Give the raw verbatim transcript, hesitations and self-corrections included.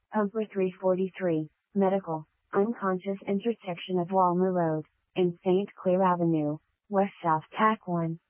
Pumper three forty-three, Medical, unconscious intersection of Walmer Road, and Saint Clair Avenue, West South Tack one.